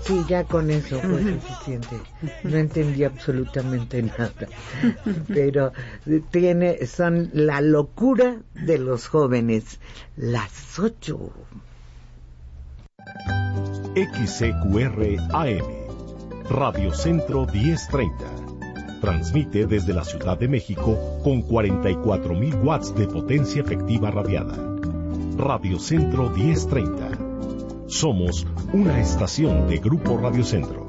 Sí, ya con eso fue suficiente. No entendí absolutamente nada. Pero son la locura de los jóvenes. Las 8. XCQR AM, Radio Centro 1030. Transmite desde la Ciudad de México con 44,000 watts de potencia efectiva radiada. Radio Centro 1030. Somos una estación de Grupo Radio Centro.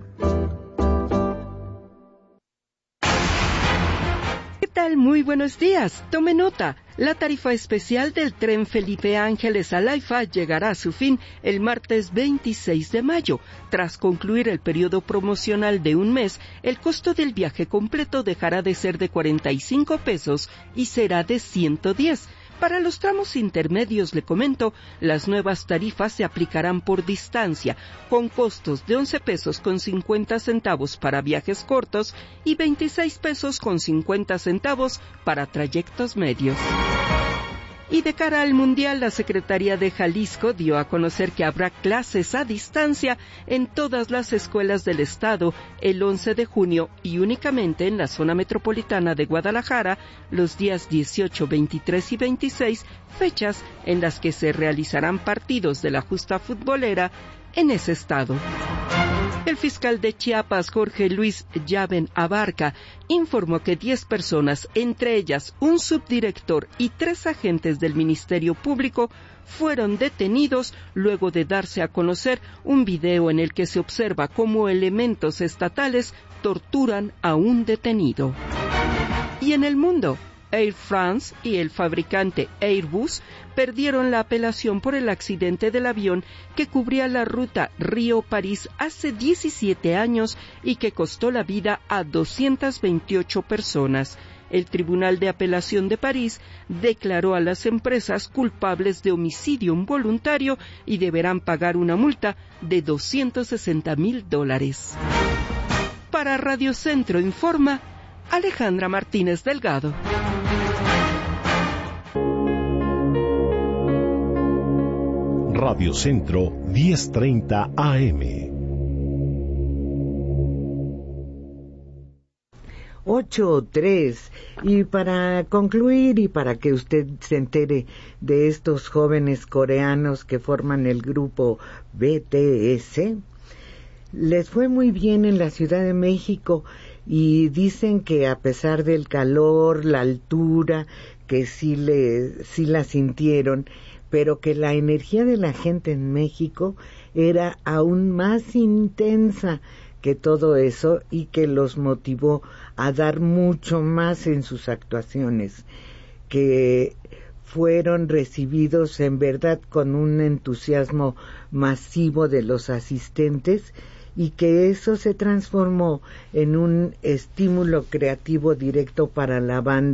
¿Qué tal? Muy buenos días. Tome nota. La tarifa especial del tren Felipe Ángeles a Laifa llegará a su fin el martes 26 de mayo. Tras concluir el periodo promocional de un mes, el costo del viaje completo dejará de ser de 45 pesos y será de 110. Para los tramos intermedios, le comento, las nuevas tarifas se aplicarán por distancia, con costos de 11 pesos con 50 centavos para viajes cortos y 26 pesos con 50 centavos para trayectos medios. Y de cara al Mundial, la Secretaría de Jalisco dio a conocer que habrá clases a distancia en todas las escuelas del estado el 11 de junio y únicamente en la zona metropolitana de Guadalajara los días 18, 23 y 26, fechas en las que se realizarán partidos de la justa futbolera en ese estado. El fiscal de Chiapas, Jorge Luis Llaven Abarca, informó que 10 personas, entre ellas un subdirector y 3 agentes del Ministerio Público, fueron detenidos luego de darse a conocer un video en el que se observa cómo elementos estatales torturan a un detenido. Y en el mundo, Air France y el fabricante Airbus perdieron la apelación por el accidente del avión que cubría la ruta Río-París hace 17 años y que costó la vida a 228 personas. El Tribunal de Apelación de París declaró a las empresas culpables de homicidio involuntario y deberán pagar una multa de $260,000. Para Radio Centro informa Alejandra Martínez Delgado. Radio Centro 1030 AM. 8:03. Y para concluir y para que usted se entere de estos jóvenes coreanos que forman el grupo BTS, les fue muy bien en la Ciudad de México y dicen que a pesar del calor, la altura, que sí la sintieron, pero que la energía de la gente en México era aún más intensa que todo eso y que los motivó a dar mucho más en sus actuaciones, que fueron recibidos en verdad con un entusiasmo masivo de los asistentes y que eso se transformó en un estímulo creativo directo para la banda